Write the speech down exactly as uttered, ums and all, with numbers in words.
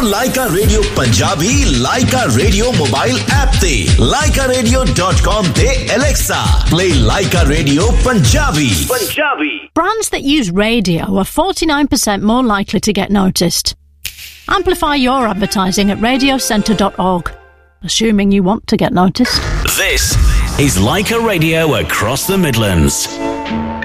ਲਾਈਕਾ radio Punjabi ਲਾਈਕਾ radio mobile app ਤੇ ਲਾਈਕਾ radio dot com ਤੇ Alexa play ਲਾਈਕਾ radio Punjabi Punjabi Brands that use radio are forty-nine percent more likely to get noticed. Amplify your advertising at radio centre dot org, assuming you want to get noticed. This is Laika Radio across the Midlands.